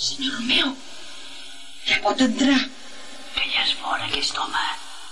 Senyor meu, ja pot entrar. Que ja és fora, aquest home.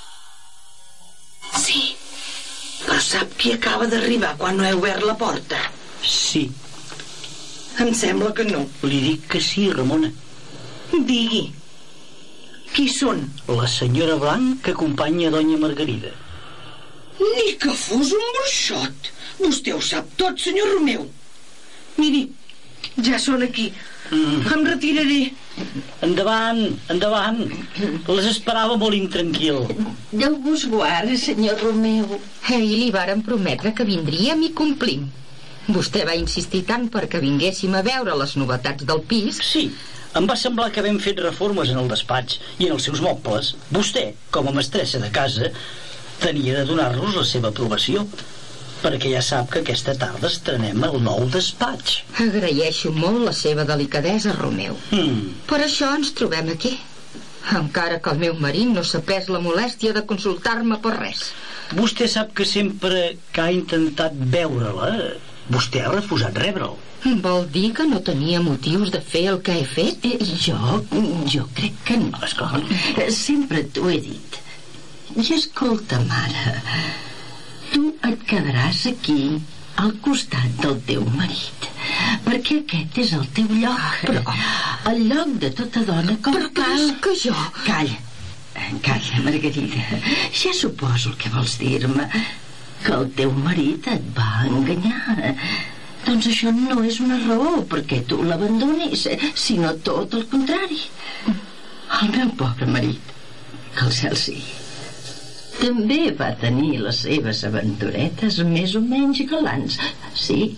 Sí, però sap qui acaba d'arribar quan no he obert la porta? Sí. Em sembla que no. Li dic que sí, Ramona. Digui. Qui són? La senyora Blanc que acompanya doña Margarida. Ni que fos un bruixot. Vostè ho sap tot, senyor Romeu. Miri, ja són aquí. Em retiraré. Endavant, endavant. Les esperava molt intranquil. Déu vos guard, senyor Romeu. Ahir li vàrem prometre que vindríem i complim. Vostè va insistir tant perquè vinguéssim a veure les novetats del pis. Sí, em va semblar que havent fet reformes en el despatx i en els seus mobles, vostè, com a mestressa de casa, tenia de donar-los la seva aprovació, perquè ja sap que aquesta tarda estrenem el nou despatx. Agraeixo molt la seva delicadesa, Romeu. Per això ens trobem aquí. Encara que el meu marit no s'ha pres la molèstia de consultar-me per res. Vostè sap que sempre que ha intentat veure-la, vostè ha refusat rebre'l. Vol dir que no tenia motius de fer el que he fet? Jo crec que no. Esclar. Sempre t'ho he dit. I escolta, mare, tu et quedaràs aquí, al costat del teu marit, perquè aquest és el teu lloc. Però... el lloc de tota dona com però cal. és que jo... Calla, Margarida. Ja suposo el que vols dir-me, que el teu marit et va enganyar. Doncs això no és una raó perquè tu l'abandonis, sinó tot el contrari. El meu pobre marit, que el cel sigui, també va tenir les seves aventuretes més o menys galants. Sí.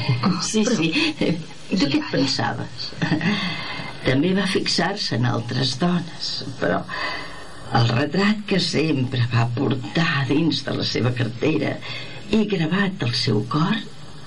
De què et pensaves? També va fixar-se en altres dones, però el retrat que sempre va portar dins de la seva cartera i gravat al seu cor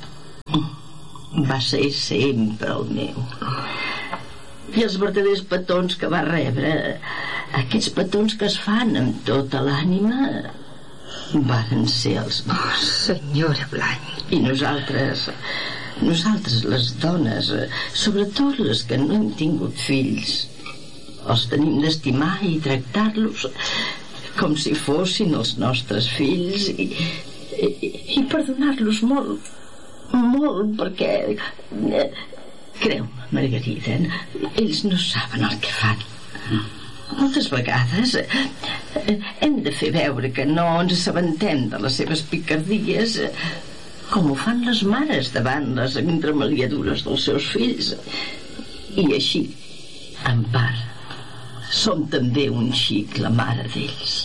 va ser sempre el meu. I els verdaders petons que va rebre, aquests petons que es fan amb tota l'ànima, varen ser els meus. Senyora Blanc. I nosaltres, les dones, sobretot les que no hem tingut fills, els tenim d'estimar i tractar-los com si fossin els nostres fills i perdonar-los molt, perquè... Creu-me, Margarida, ells no saben el que fan. Moltes vegades hem de fer veure que no ens assabentem de les seves picardies, com ho fan les mares davant les entremaliadures dels seus fills. I així, en part, som també un xic la mare d'ells.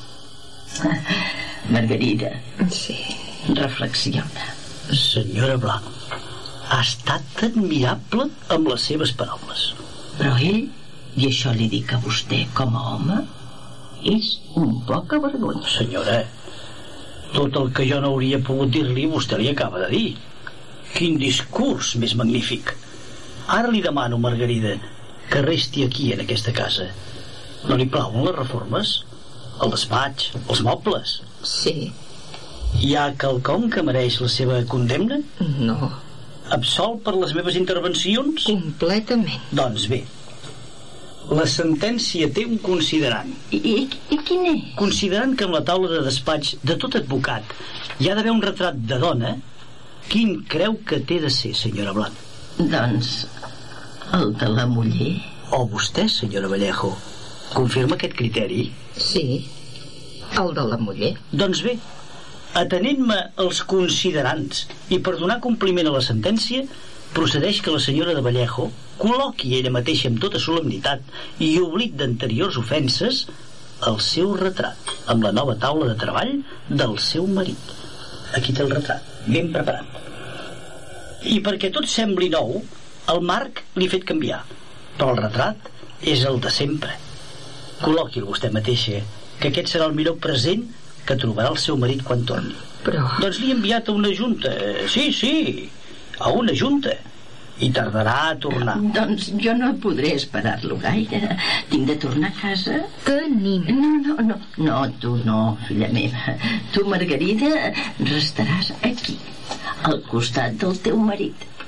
Margarida, sí. Reflexiona. Senyora Blanc, ha estat admirable amb les seves paraules. Però ell, i això li dic a vostè com a home, és un poc avergony. Senyora, tot el que jo no hauria pogut dir-li vostè li acaba de dir. Quin discurs més magnífic. Ara li demano, Margarida, que resti aquí en aquesta casa. No li plauen les reformes? El despatx, els mobles? Sí. Hi ha quelcom que mereix la seva condemna? No. Absolt per les meves intervencions? Completament. Doncs bé, la sentència té un considerant. I quin és? Considerant que en la taula de despatx de tot advocat hi ha d'haver un retrat de dona, quin creu que té de ser, senyora Blanc? Doncs el de la muller. O vostè, senyora Vallejo, confirma aquest criteri? Sí, el de la muller. Doncs bé, atenent-me als considerants i per donar compliment a la sentència, procedeix que la senyora de Vallejo col·loqui ella mateixa amb tota solemnitat i oblit d'anteriors ofenses el seu retrat amb la nova taula de treball del seu marit. Aquí té el retrat, ben preparat. I perquè tot sembli nou, el marc li he fet canviar, però el retrat és el de sempre. Col·loqui-el vostè mateixa, que aquest serà el millor present que trobarà el seu marit quan torni. Però... Doncs li he enviat a una junta. Sí, a una junta. I tardarà a tornar. Doncs jo no podré esperar-lo gaire. Tinc de tornar a casa. Tenim. No, tu no, filla meva. Tu, Margarida, restaràs aquí, al costat del teu marit.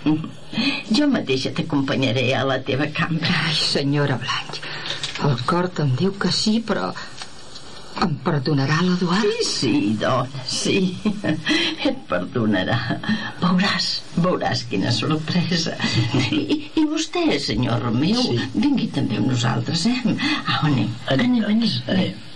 Jo mateixa t'acompanyaré a la teva cambra. Ai, senyora Blanche, el cor em diu que sí, però em perdonarà l'Eduard? Sí, dona, sí. Et perdonarà. Veuràs quina sorpresa. I vostè, senyor Romeu, vingui també amb nosaltres, eh? Anem.